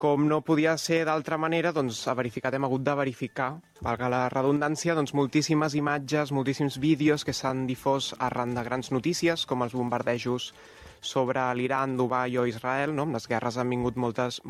Com no podia ser d'altra manera, doncs hem hagut de verificar, valga la redundància, doncs moltíssimes imatges, moltíssims vídeos que s'han difós arran de grans notícies, com els bombardejos sobre l'Iran, Dubai o Israel, no? Amb les guerres han vingut moltes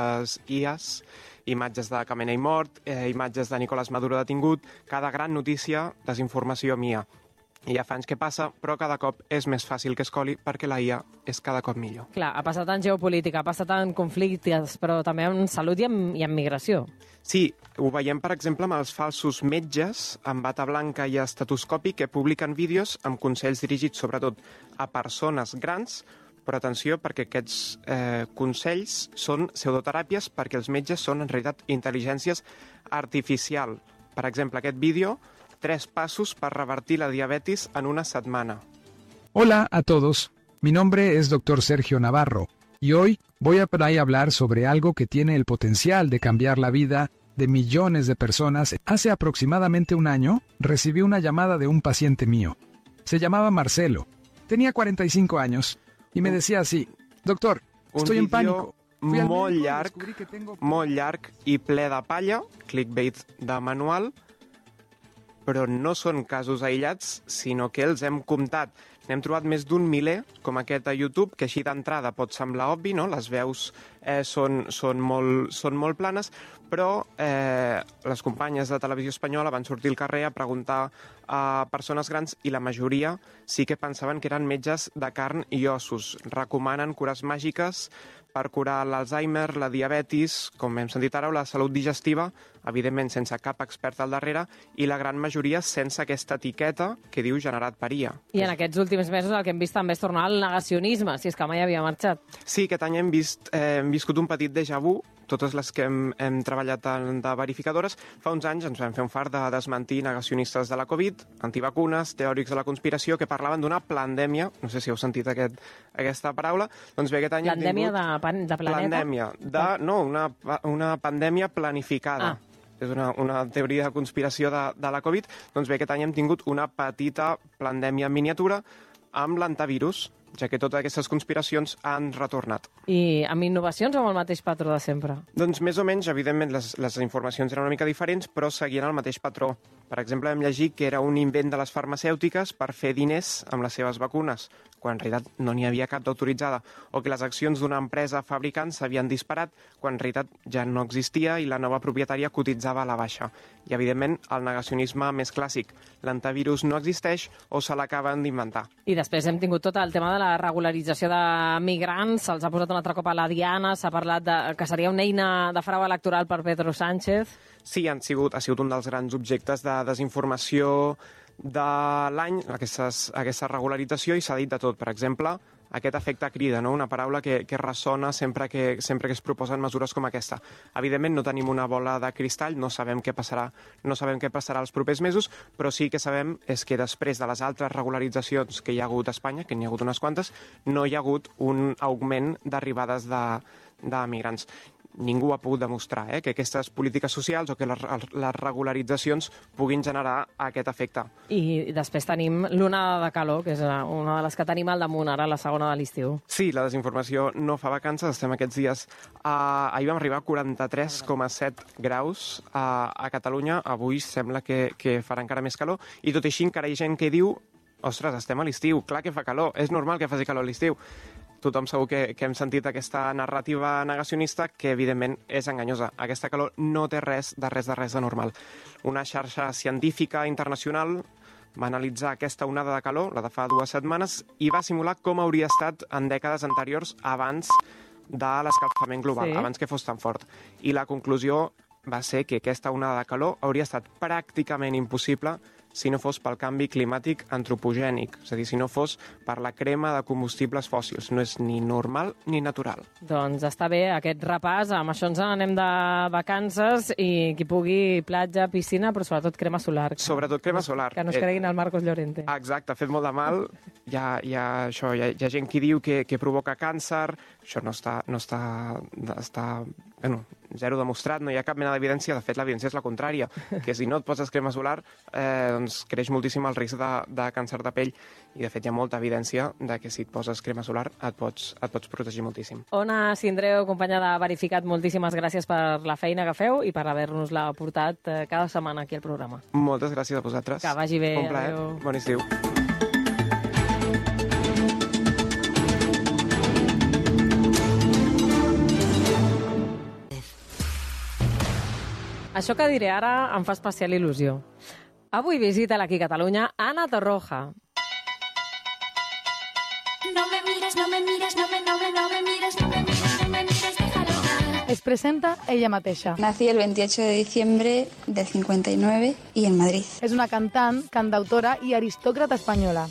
IAs, imatges de Khamenei mort, imatges de Nicolás Maduro detingut, cada gran notícia, desinformació mia. I ja fa anys que passa, però cada cop és més fàcil que es coli perquè la IA és cada cop millor. Clar, ha passat en geopolítica, ha passat en conflictes, però també en salut i en migració. Sí, ho veiem, per exemple, amb els falsos metges amb bata blanca i estetoscopi que publiquen vídeos amb consells dirigits sobretot a persones grans, però atenció, perquè aquests consells són pseudoteràpies perquè els metges són en realitat intel·ligències artificial. Per exemple, aquest vídeo, 3 pasos para revertir la diabetes en una semana. Hola a todos, mi nombre es Dr. Sergio Navarro y hoy voy a hablar sobre algo que tiene el potencial de cambiar la vida de millones de personas. Hace aproximadamente un año recibí una llamada de un paciente mío. Se llamaba Marcelo, tenía 45 años y me decía así: doctor, estoy en pánico. Molt llarg i ple de palla, clickbait de manual, però no són casos aïllats, sinó que els hem comptat. N'hem trobat més d'un miler, com aquest a YouTube, que així d'entrada pot semblar obvi, no? Les veus són molt planes, però les companyes de Televisió Espanyola van sortir al carrer a preguntar a persones grans i la majoria sí que pensaven que eren metges de carn i ossos. Recomanen cures màgiques per curar l'Alzheimer, la diabetis, com hem sentit ara, o la salut digestiva, evidentment sense cap expert al darrere, i la gran majoria sense aquesta etiqueta que diu generat per IA. I en aquests últims mesos el que hem vist també és tornar al negacionisme, si és que mai havia marxat. Sí, aquest any hem viscut un petit déjà vu, totes les que hem treballat de verificadores. Fa uns anys ens vam fer un fart de desmentir negacionistes de la Covid, antivacunes, teòrics de la conspiració, que parlaven d'una pandèmia, no sé si heu sentit aquesta paraula, doncs bé, aquest any hem tingut... de planeta? Una pandèmia planificada. És una teoria de conspiració de la Covid. Doncs bé, aquest any hem tingut una petita pandèmia en miniatura amb l'antivirus, ja que totes aquestes conspiracions han retornat. I amb innovacions o amb el mateix patró de sempre? Doncs més o menys, evidentment, les informacions eren una mica diferents, però seguien el mateix patró. Per exemple, vam llegir que era un invent de les farmacèutiques per fer diners amb les seves vacunes, quan en realitat no n'hi havia cap d'autoritzada, o que les accions d'una empresa fabricant s'havien disparat, quan en realitat ja no existia i la nova propietària cotitzava a la baixa. I, evidentment, el negacionisme més clàssic. L'antivirus no existeix o se l'acaben d'inventar. I després hem tingut tot el tema de la regularització de migrants, se'ls ha posat un altre cop a la diana, s'ha parlat que seria una eina de frau electoral per Pedro Sánchez. Sí, ha sigut un dels grans objectes de desinformació de l'any, aquesta regularització, i s'ha dit de tot. Per exemple, aquest efecte crida, no? Una paraula que ressona sempre que es proposen mesures com aquesta. Evidentment no tenim una bola de cristall, no sabem què passarà els propers mesos, però sí que sabem és que després de les altres regularitzacions que hi ha hagut a Espanya, que n'hi ha hagut unes quantes, no hi ha hagut un augment d'arribades de migrants. Ningú ha pogut demostrar que aquestes polítiques socials o que les regularitzacions puguin generar aquest efecte. I després tenim l'onada de calor, que és una de les que tenim al damunt ara, la segona de l'estiu. Sí, la desinformació no fa vacances, estem aquests dies. Ahir vam arribar a 43,7 graus a Catalunya, avui sembla que farà encara més calor, i tot i així encara hi ha gent que diu: ostres, estem a l'estiu, clar que fa calor, és normal que faci calor a l'estiu. Tothom segur que hem sentit aquesta narrativa negacionista que, evidentment, és enganyosa. Aquesta calor no té res de normal. Una xarxa científica internacional va analitzar aquesta onada de calor, la de fa 2 setmanes, i va simular com hauria estat en dècades anteriors abans de l'escalfament global, abans que fos tan fort. I la conclusió va ser que aquesta onada de calor hauria estat pràcticament impossible si no fos pel canvi climàtic antropogènic, és a dir, si no fos per la crema de combustibles fòssils. No és ni normal ni natural. Doncs està bé aquest repàs, amb això ens anem de vacances i qui pugui platja, piscina, però sobretot crema solar. Sobretot crema solar. Que no es creguin el Marcos Llorente. Exacte, ha fet molt de mal. Hi ha gent que diu que provoca càncer, això no està zero demostrat, no hi ha cap mena d'evidència, de fet l'evidència és la contrària, que si no et poses crema solar doncs creix moltíssim el risc de càncer de pell, i de fet hi ha molta evidència de que si et poses crema solar et pots protegir moltíssim. Ona Sindreu, companya de Verificat, moltíssimes gràcies per la feina que feu i per haver-nos-la portat cada setmana aquí al programa. Moltes gràcies a vosaltres. Que vagi bé. Un plaer. Adéu. Bon estiu. Això que diré ara em fa especial il·lusió. Avui visita aquí a Catalunya Ana Torroja. No me mires, no me mires, no me mires, no me mires, no me mires, déjalo. Es presenta ella mateixa. Nací el 28 de diciembre del 59 y en Madrid. És una cantant, cantautora i aristòcrata espanyola.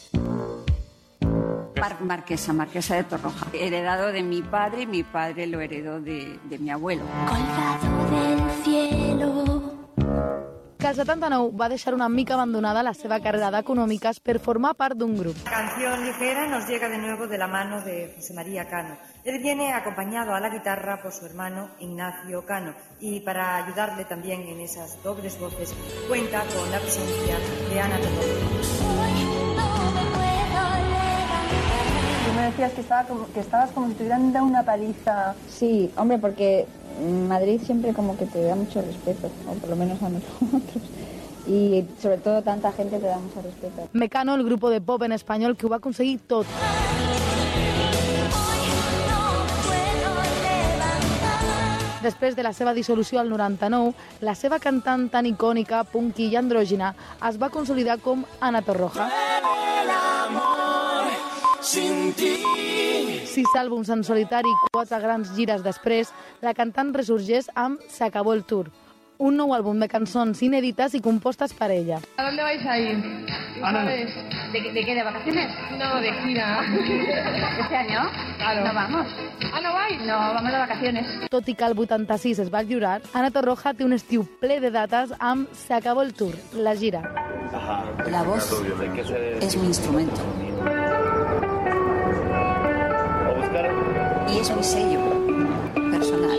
Marquesa de Torroja. Heredado de mi padre lo heredó de mi abuelo. Colgado del cielo. Que al 79 va deixar una mica abandonada la seva carrera d'econòmiques per formar part d'un grup. La canción ligera nos llega de nuevo de la mano de José María Cano. Él viene acompañado a la guitarra por su hermano Ignacio Cano y para ayudarle también en esas dobles voces cuenta con la presencia de Ana Torroja. Tú me decías que estabas como si te hubieran dado una paliza. Sí, hombre, porque Madrid siempre como que te da mucho respeto, o por lo menos a nosotros. Y sobre todo tanta gente te da mucho respeto. Mecano, el grup de pop en espanyol que ho va aconseguir tot. Després de la seva dissolució al 99, la seva cantant tan icònica, punky i andrògina es va consolidar com Ana Torroja. Sis àlbums en solitari i 4 grans gires després, la cantant resurgeix amb S'acabó el tour, un nou àlbum de cançons inèdites i compostes per ella. ¿A dónde vais a ir? ¿Sabes? ¿De qué? ¿De vacaciones? No, de gira. ¿Este año? Claro. No vamos. ¿Ah, no vais? No, vamos de vacaciones. Tot i que el 86 es va lliurar, Ana Torroja té un estiu ple de dates amb S'acabó el tour, la gira. La voz es mi instrumento. Y es mi sello personal.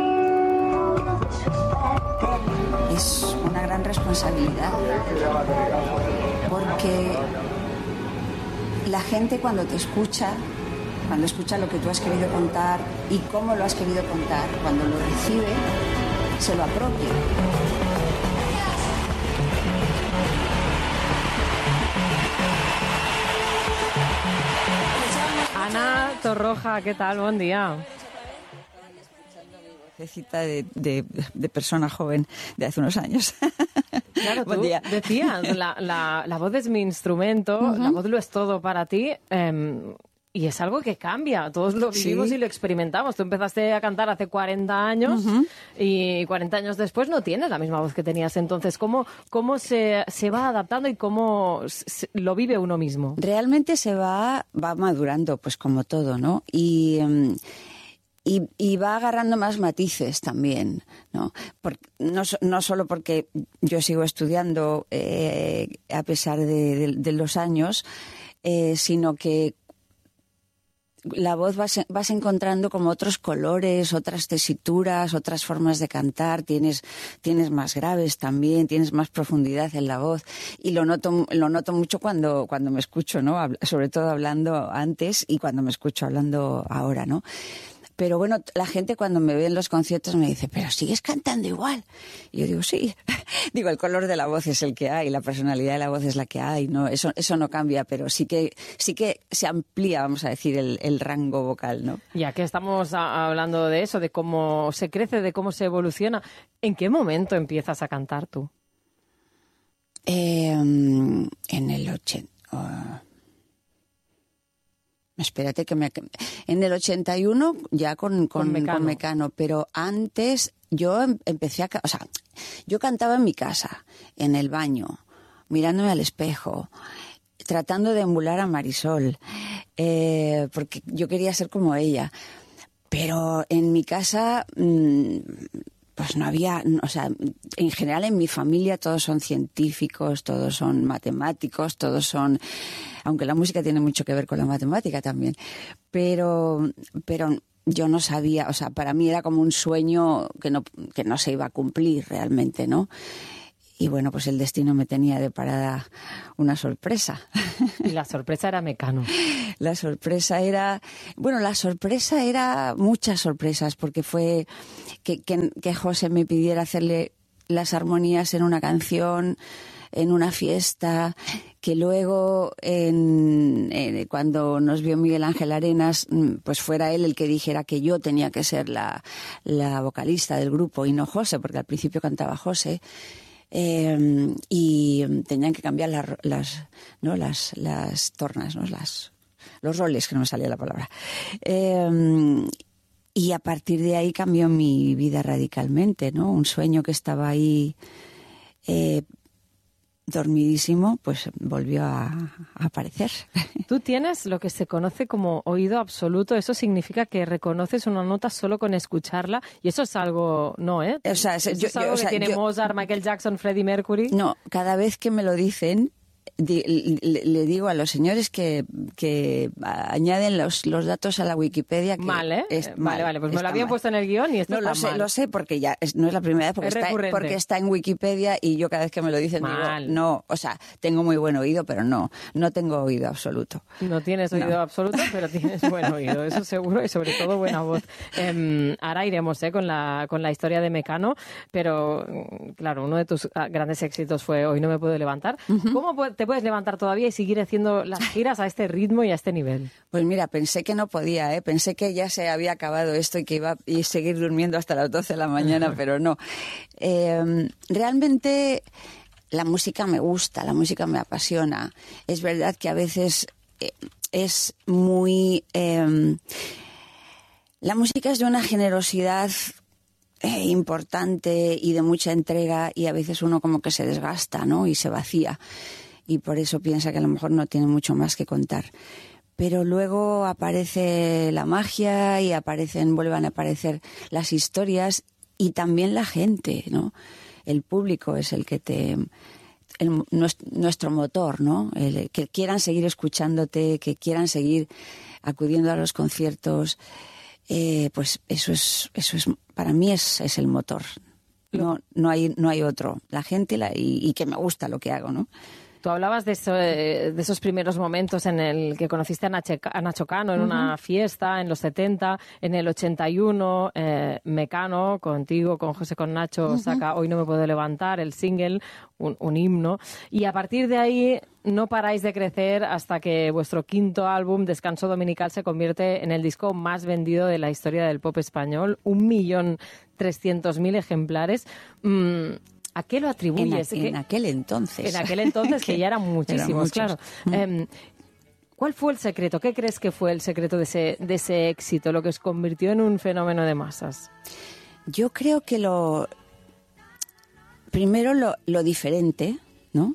Es una gran responsabilidad porque la gente cuando te escucha, cuando escucha lo que tú has querido contar y cómo lo has querido contar, cuando lo recibe, se lo apropia. Ana Torroja, ¿qué tal? Buen día. Vocecita de persona joven de hace unos años. Claro, Buen tú día. decías, la voz es mi instrumento, la voz lo es todo para ti, y es algo que cambia, todos lo vivimos Sí. y lo experimentamos. Tú empezaste a cantar hace 40 años y 40 años después no tienes la misma voz que tenías entonces. ¿Cómo se va adaptando y cómo lo vive uno mismo? Realmente se va madurando, pues como todo, ¿no? Y va agarrando más matices también, ¿no? No solo porque yo sigo estudiando a pesar de los años, sino que la voz vas encontrando como otros colores, otras tesituras, otras formas de cantar, tienes más graves también, tienes más profundidad en la voz, y lo noto mucho cuando me escucho, ¿no? Sobre todo hablando antes y cuando me escucho hablando ahora, ¿no? Pero bueno, la gente cuando me ve en los conciertos me dice, pero sigues cantando igual. Y yo digo, sí. Digo, el color de la voz es el que hay, la personalidad de la voz es la que hay, ¿no? Eso no cambia, pero sí que se amplía, vamos a decir, el rango vocal, ¿no? Ya que estamos hablando de eso, de cómo se crece, de cómo se evoluciona, ¿en qué momento empiezas a cantar tú? En el 80... Espérate en el 81 ya con Mecano, pero antes yo empecé yo cantaba en mi casa, en el baño, mirándome al espejo, tratando de emular a Marisol, porque yo quería ser como ella, pero en mi casa pues no había, en general en mi familia todos son científicos, todos son matemáticos, todos son, aunque la música tiene mucho que ver con la matemática también, pero yo no sabía, o sea, para mí era como un sueño que no se iba a cumplir realmente, ¿no? Y bueno, pues el destino me tenía deparada una sorpresa. Y la sorpresa era Mecano. La sorpresa era muchas sorpresas, porque fue que José me pidiera hacerle las armonías en una canción, en una fiesta, que luego cuando nos vio Miguel Ángel Arenas, pues fuera él el que dijera que yo tenía que ser la vocalista del grupo y no José, porque al principio cantaba José. Y tenían que cambiar las tornas, ¿no? Los roles, que no me salía la palabra. Y a partir de ahí cambió mi vida radicalmente, ¿no? Un sueño que estaba ahí dormidísimo, pues volvió a aparecer. Tú tienes lo que se conoce como oído absoluto. Eso significa que reconoces una nota solo con escucharla, y eso es algo, ¿no? O sea, ¿Eso es algo que tiene Mozart, Michael Jackson, Freddie Mercury? No, cada vez que me lo dicen, le digo a los señores que añaden los datos a la Wikipedia. Que mal, ¿eh? Vale, pues me lo habían puesto en el guión y esto no está mal. Lo sé, porque ya no es la primera vez, porque está en Wikipedia, y yo cada vez que me lo dicen digo, no, o sea, tengo muy buen oído, pero no tengo oído absoluto. No tienes oído absoluto, pero tienes buen oído, eso seguro, y sobre todo buena voz. Ahora iremos con la historia de Mecano, pero claro, uno de tus grandes éxitos fue Hoy no me puedo levantar. ¿Cómo te puedes levantar todavía y seguir haciendo las giras a este ritmo y a este nivel? Pues mira, pensé que no podía, pensé que ya se había acabado esto y que iba a seguir durmiendo hasta las 12 de la mañana, pero no. Realmente la música me gusta, la música me apasiona. Es verdad que a veces es muy... la música es de una generosidad importante y de mucha entrega, y a veces uno como que se desgasta, ¿no? Y se vacía. Y por eso piensa que a lo mejor no tiene mucho más que contar. Pero luego aparece la magia y vuelven a aparecer las historias, y también la gente, ¿no? El público es el que nuestro motor, ¿no? Que quieran seguir escuchándote, que quieran seguir acudiendo a los conciertos, pues eso es para mí es el motor. No hay otro. La gente y que me gusta lo que hago, ¿no? Tú hablabas de esos primeros momentos en el que conociste a Nacho Cano en una fiesta en los 70, en el 81, Mecano, contigo, con José, con Nacho, saca Hoy no me puedo levantar, el single, un himno. Y a partir de ahí no paráis de crecer hasta que vuestro quinto álbum, Descanso Dominical, se convierte en el disco más vendido de la historia del pop español, 1.300.000 ejemplares. ¿A qué lo atribuyes? En aquel entonces. En aquel entonces, que ya eran muchísimos, claro. ¿Cuál fue el secreto? ¿Qué crees que fue el secreto de ese éxito, lo que os convirtió en un fenómeno de masas? Yo creo que primero lo diferente, ¿no?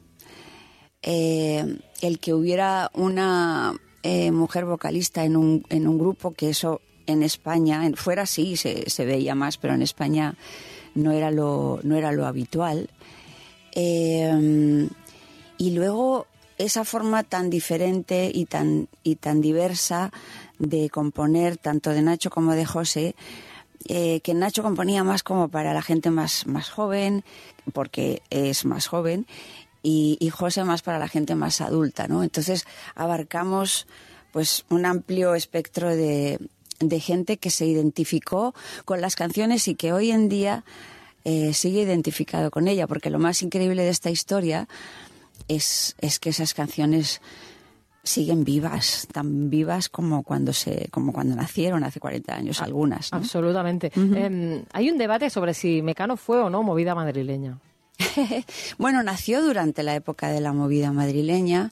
El que hubiera una mujer vocalista en un grupo, que eso en España, fuera sí se veía más, pero en España no era lo habitual. Y luego esa forma tan diferente y tan diversa de componer, tanto de Nacho como de José, que Nacho componía más como para la gente más joven, porque es más joven, y José más para la gente más adulta, ¿no? Entonces abarcamos pues un amplio espectro de gente que se identificó con las canciones y que hoy en día sigue identificado con ella, porque lo más increíble de esta historia es que esas canciones siguen vivas, tan vivas como cuando nacieron hace 40 años, algunas, ¿no? Absolutamente. Hay un debate sobre si Mecano fue o no movida madrileña. Bueno, nació durante la época de la movida madrileña.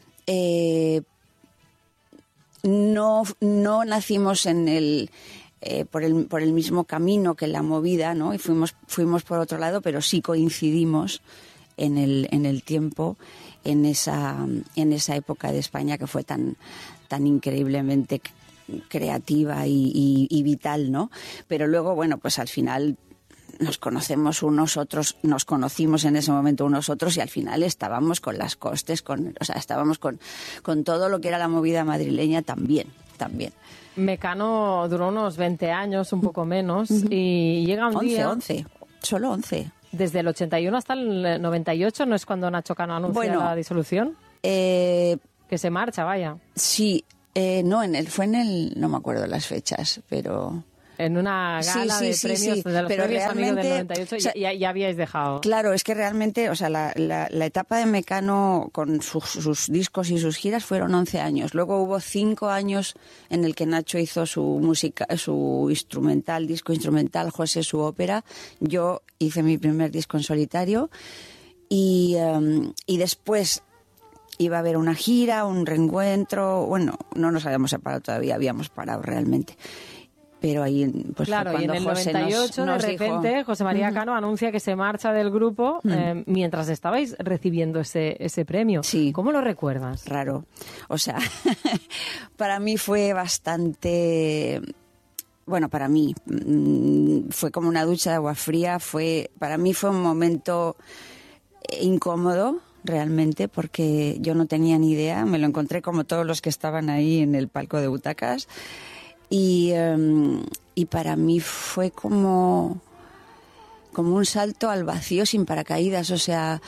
No nacimos por el mismo camino que la movida, ¿no? Y fuimos por otro lado, pero sí coincidimos en el tiempo, en esa época de España que fue tan increíblemente creativa y vital, ¿no? Pero luego, bueno, pues al final nos conocemos unos otros, nos conocimos en ese momento unos otros, y al final estábamos con las costes, estábamos con todo lo que era la movida madrileña también. también. Mecano duró unos 20 años, un poco menos, y llega un día... 11, solo 11. Desde el 81 hasta el 98, ¿no es cuando Nacho Cano anuncia la disolución? Que se marcha, vaya. Sí, no, no me acuerdo las fechas, pero... En una gala de premios, de los pero premios Amigos del 98, o sea, ya habíais dejado. Claro, es que realmente, o sea, la etapa de Mecano con sus discos y sus giras fueron 11 años. Luego hubo 5 años en el que Nacho hizo su música, su instrumental, disco instrumental, José su ópera. Yo hice mi primer disco en solitario y después iba a haber una gira, un reencuentro. Bueno, no nos habíamos separado todavía, habíamos parado realmente. Pero ahí, pues claro, fue cuando y en el José 98 nos de repente dijo... José María Cano anuncia que se marcha del grupo mientras estabais recibiendo ese premio. Sí. ¿Cómo lo recuerdas? Raro. O sea, para mí fue bastante... Bueno, para mí fue como una ducha de agua fría. Para mí fue un momento incómodo, realmente, porque yo no tenía ni idea. Me lo encontré como todos los que estaban ahí en el palco de butacas. Y para mí fue como un salto al vacío sin paracaídas. O sea,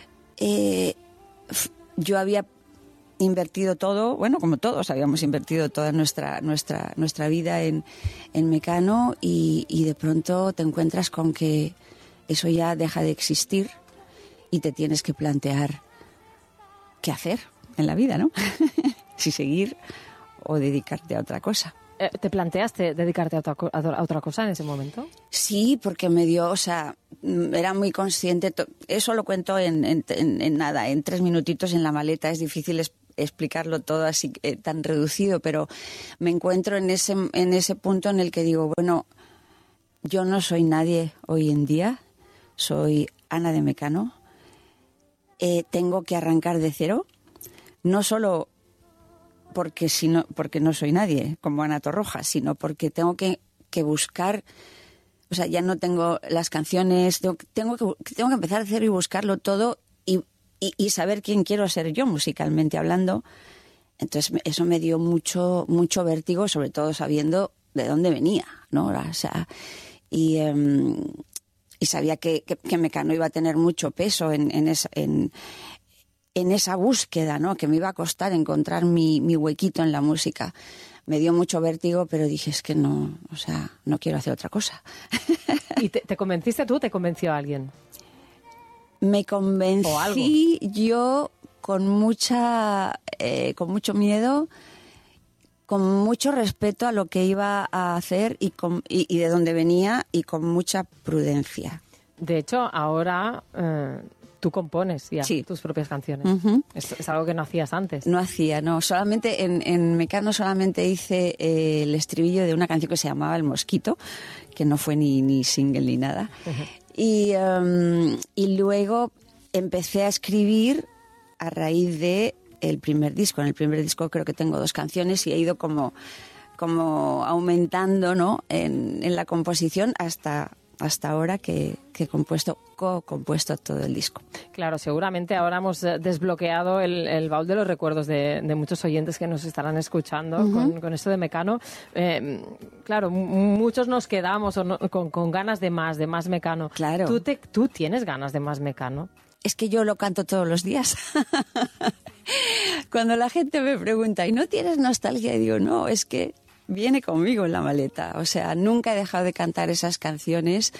yo había invertido todo, bueno, como todos habíamos invertido toda nuestra vida en Mecano y de pronto te encuentras con que eso ya deja de existir y te tienes que plantear qué hacer en la vida, ¿no? Si seguir o dedicarte a otra cosa. ¿Te planteaste dedicarte a otra cosa en ese momento? Sí, porque me dio, o sea, era muy consciente. Eso lo cuento en nada, en 3 minutitos en la maleta. Es difícil explicarlo todo así tan reducido, pero me encuentro en ese punto en el que digo, bueno, yo no soy nadie hoy en día, soy Ana de Mecano. Tengo que arrancar de cero, no solo porque no soy nadie, como Ana Torroja, sino porque tengo que buscar, o sea, ya no tengo las canciones, tengo que empezar a hacer y buscarlo todo y saber quién quiero ser yo musicalmente hablando. Entonces eso me dio mucho vértigo, sobre todo sabiendo de dónde venía, ¿no? O sea, y sabía que Mecano iba a tener mucho peso en esa búsqueda, ¿no? Que me iba a costar encontrar mi huequito en la música. Me dio mucho vértigo, pero dije, es que no, o sea, no quiero hacer otra cosa. ¿Y te convenciste tú o te convenció alguien? Me convencí yo con mucho miedo, con mucho respeto a lo que iba a hacer y de dónde venía y con mucha prudencia. De hecho, ahora... Tú compones ya tus propias canciones. Uh-huh. Es algo que no hacías antes. No hacía, no. Solamente en Mecano solamente hice el estribillo de una canción que se llamaba El Mosquito, que no fue ni single ni nada. Uh-huh. Y luego empecé a escribir a raíz de el primer disco. En el primer disco creo que tengo 2 canciones y he ido como aumentando, ¿no? en la composición hasta ahora que he co-compuesto todo el disco. Claro, seguramente ahora hemos desbloqueado el baúl de los recuerdos de muchos oyentes que nos estarán escuchando uh-huh. con esto de Mecano. Claro, muchos nos quedamos con ganas de más Mecano. Claro. ¿Tú tienes ganas de más Mecano? Es que yo lo canto todos los días. Cuando la gente me pregunta, ¿y no tienes nostalgia? Y digo, no, es que viene conmigo en la maleta. O sea, nunca he dejado de cantar esas canciones,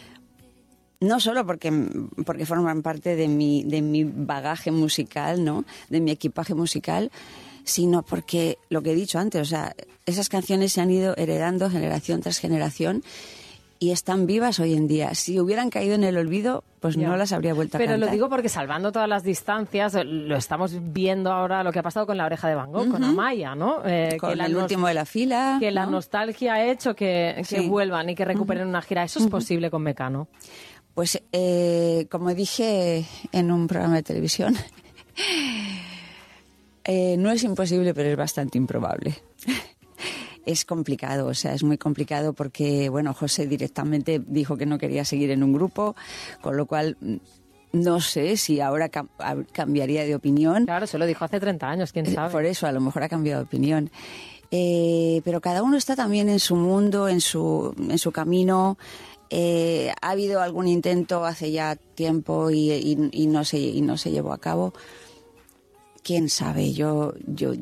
no solo porque forman parte de mi bagaje musical, ¿no? De mi equipaje musical, sino porque, lo que he dicho antes, o sea, esas canciones se han ido heredando generación tras generación y están vivas hoy en día. Si hubieran caído en el olvido, pues no las habría vuelto a cantar. Pero lo digo porque, salvando todas las distancias, lo estamos viendo ahora, lo que ha pasado con La Oreja de Van Gogh, uh-huh. con Amaya, ¿no? Con el último de la fila. Que ¿no? La nostalgia ha hecho que vuelvan y que recuperen una gira. ¿Eso es posible con Mecano? Pues, como dije en un programa de televisión, no es imposible, pero es bastante improbable. Es complicado, o sea, es muy complicado porque, bueno, José directamente dijo que no quería seguir en un grupo, con lo cual no sé si ahora cambiaría de opinión. Claro, se lo dijo hace 30 años, quién sabe. Por eso, a lo mejor ha cambiado de opinión. pero cada uno está también en su mundo, en su camino. Ha habido algún intento hace ya tiempo y no se llevó a cabo. ¿Quién sabe? Yo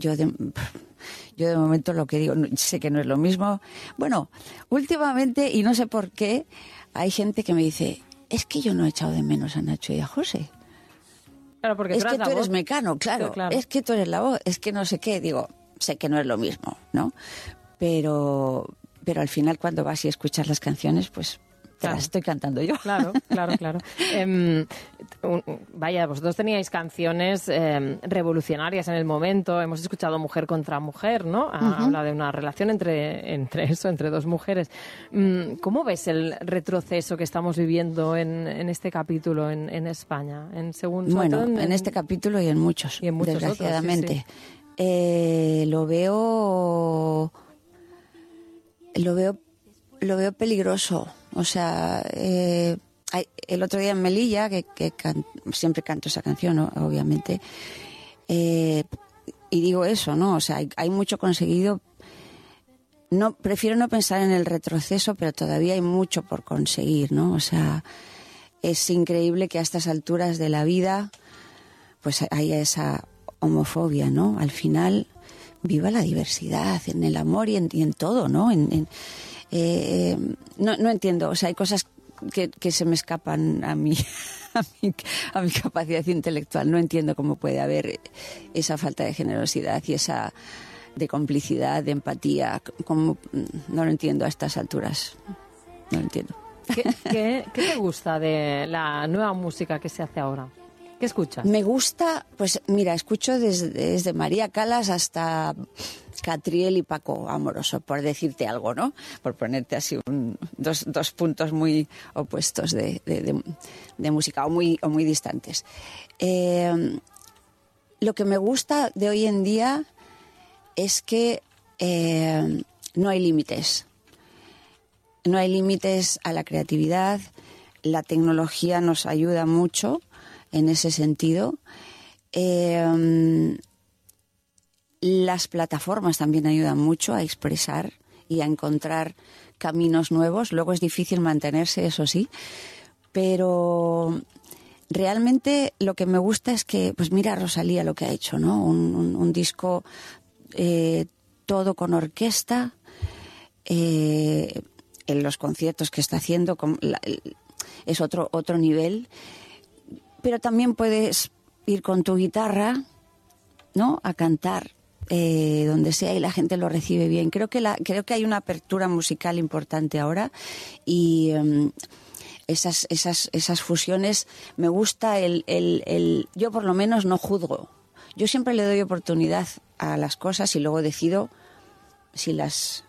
de momento lo que digo, sé que no es lo mismo. Bueno, últimamente, y no sé por qué, hay gente que me dice, es que yo no he echado de menos a Nacho y a José. Claro, porque es que tú eres Mecano, claro. Es que tú eres la voz, es que no sé qué. Digo, sé que no es lo mismo, ¿no? Pero al final cuando vas y escuchas las canciones, pues te las estoy cantando yo. Claro. Vaya, vosotros teníais canciones revolucionarias en el momento. Hemos escuchado Mujer contra Mujer, ¿no? Habla de una relación entre dos mujeres. ¿Cómo ves el retroceso que estamos viviendo en este capítulo en España? Bueno, en este capítulo y en muchos desgraciadamente. Otros, sí. Lo veo peligroso. O sea, el otro día en Melilla, que siempre canto esa canción, ¿no? Obviamente, y digo eso, ¿no? O sea, hay mucho conseguido. No, prefiero no pensar en el retroceso, pero todavía hay mucho por conseguir, ¿no? O sea, es increíble que a estas alturas de la vida pues haya esa homofobia, ¿no? Al final, viva la diversidad en el amor y en todo, ¿no? No entiendo, o sea, hay cosas que se me escapan a mi capacidad intelectual. No entiendo cómo puede haber esa falta de generosidad y esa de complicidad, de empatía. No lo entiendo a estas alturas. No lo entiendo. ¿Qué te gusta de la nueva música que se hace ahora? ¿Qué escuchas? Me gusta, pues mira, escucho desde María Calas hasta Catriel y Paco Amoroso, por decirte algo, ¿no? Por ponerte así dos puntos muy opuestos de música o muy distantes. Lo que me gusta de hoy en día es que no hay límites. No hay límites a la creatividad. La tecnología nos ayuda mucho en ese sentido. Las plataformas también ayudan mucho a expresar y a encontrar caminos nuevos. Luego es difícil mantenerse, eso sí, pero realmente lo que me gusta es que, pues mira Rosalía lo que ha hecho, ¿no? Un disco todo con orquesta, en los conciertos que está haciendo es otro nivel. Pero también puedes ir con tu guitarra, ¿no? A cantar donde sea y la gente lo recibe bien. Creo que hay una apertura musical importante ahora y esas fusiones me gusta yo por lo menos no juzgo. Yo siempre le doy oportunidad a las cosas y luego decido si las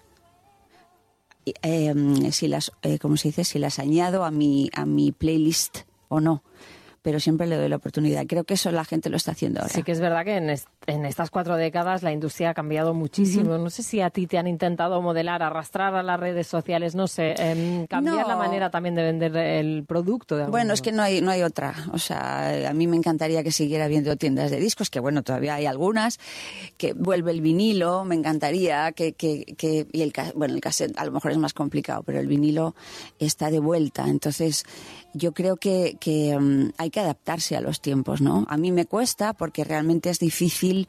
¿cómo se dice? Si las añado a mi playlist o no. Pero siempre le doy la oportunidad. Creo que eso la gente lo está haciendo ahora. Sí que es verdad que en estas 4 décadas la industria ha cambiado muchísimo. No sé si a ti te han intentado modelar, arrastrar a las redes sociales, no sé, cambiar la manera también de vender el producto. Bueno, es que no hay otra. O sea, a mí me encantaría que siguiera habiendo tiendas de discos, que bueno, todavía hay algunas, que vuelve el vinilo, me encantaría y el cassette a lo mejor es más complicado, pero el vinilo está de vuelta. Entonces, yo creo que hay que adaptarse a los tiempos, ¿no? A mí me cuesta porque realmente es difícil.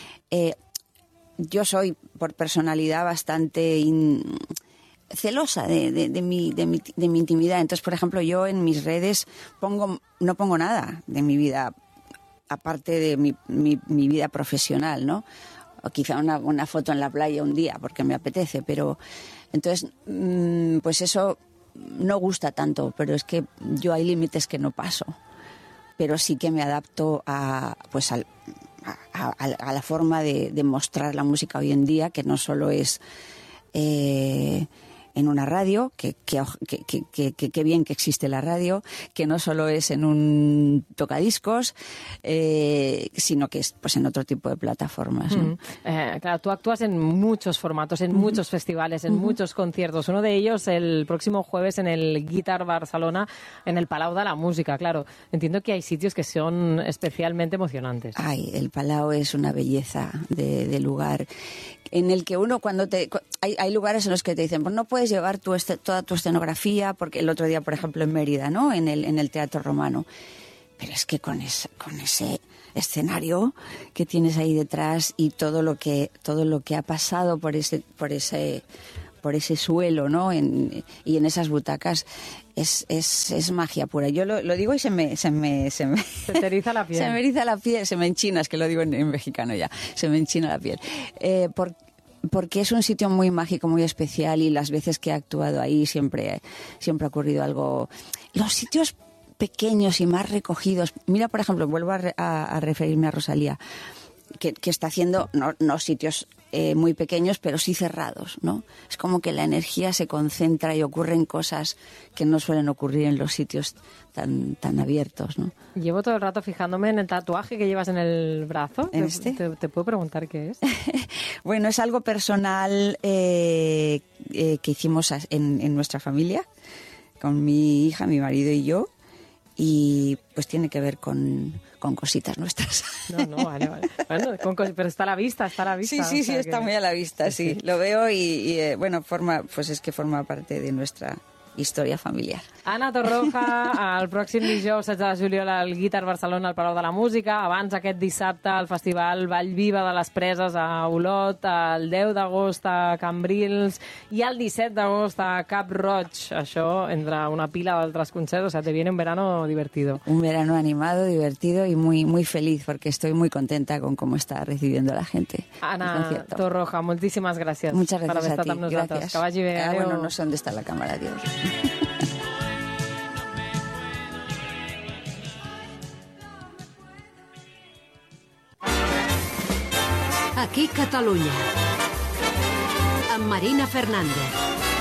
Yo soy, por personalidad, bastante celosa de mi intimidad. Entonces, por ejemplo, yo en mis redes no pongo nada de mi vida, aparte de mi vida profesional, ¿no? O quizá una foto en la playa un día, porque me apetece. Pero, entonces, pues eso no gusta tanto, pero es que yo hay límites que no paso. Pero sí que me adapto a la forma de mostrar la música hoy en día, que no solo es en una radio, que bien que existe la radio, que no solo es en un tocadiscos, sino que es pues en otro tipo de plataformas, ¿no? Claro, tú actúas en muchos formatos, en muchos festivales, en muchos conciertos. Uno de ellos el próximo jueves en el Guitar Barcelona, en el Palau de la Música. Claro, entiendo que hay sitios que son especialmente emocionantes. Ay, el Palau es una belleza de lugar en el que uno hay lugares en los que te dicen, pues no puedes llevar toda tu escenografía, porque el otro día, por ejemplo, en Mérida, ¿no? En el Teatro Romano. Pero es que con ese escenario que tienes ahí detrás y todo lo que ha pasado por ese suelo, ¿no? Y en esas butacas es magia pura. Yo lo digo y se me te eriza la piel. Se me eriza la piel, se me enchina, es que lo digo en mexicano ya, se me enchina la piel. Porque es un sitio muy mágico, muy especial, y las veces que he actuado ahí siempre ha ocurrido algo. Los sitios pequeños y más recogidos. Mira, por ejemplo, vuelvo a referirme a Rosalía, que está haciendo no sitios muy pequeños, pero sí cerrados, ¿no? Es como que la energía se concentra y ocurren cosas que no suelen ocurrir en los sitios tan abiertos, ¿no? Llevo todo el rato fijándome en el tatuaje que llevas en el brazo. ¿En este? ¿Te puedo preguntar qué es? Bueno, es algo personal que hicimos en nuestra familia, con mi hija, mi marido y yo. Y pues tiene que ver con cositas nuestras. No, vale. Bueno, pero está a la vista. Sí, está muy a la vista, sí. Lo veo y forma parte de nuestra història familiar. Anna Torroja, el pròxim dijous 16 de juliol al Guitar Barcelona al Palau de la Música, abans aquest dissabte al Festival Vallviva de les Preses a Olot, el 10 d'agost a Cambrils i el 17 d'agost a Cap Roig. Això entre una pila d'altres concerts, o sea, te viene un verano divertido. Un verano animado, divertido y muy, muy feliz, porque estoy muy contenta con cómo está recibiendo la gente. Anna Torroja, moltíssimes gràcies. Muchas gracias per haver a estat ti. amb nosaltres. Gracias. Que vagi bé. Bueno, no sé dónde está la cámara, adiós. Aquí Catalunya, amb Marina Fernández.